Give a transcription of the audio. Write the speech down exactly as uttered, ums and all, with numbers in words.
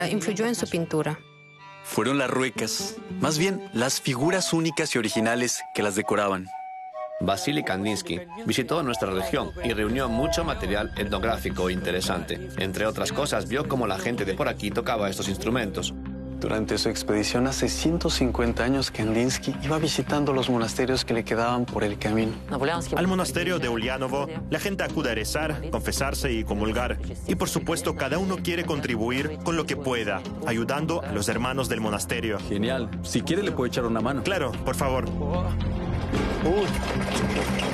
influyó en su pintura? Fueron las ruecas, más bien las figuras únicas y originales que las decoraban. Vasily Kandinsky visitó nuestra región y reunió mucho material etnográfico interesante. Entre otras cosas, vio cómo la gente de por aquí tocaba estos instrumentos. Durante su expedición hace ciento cincuenta años, Kandinsky iba visitando los monasterios que le quedaban por el camino. Al monasterio de Ulianovo, la gente acude a rezar, confesarse y comulgar. Y por supuesto, cada uno quiere contribuir con lo que pueda, ayudando a los hermanos del monasterio. Genial. Si quiere, le puedo echar una mano. Claro, por favor.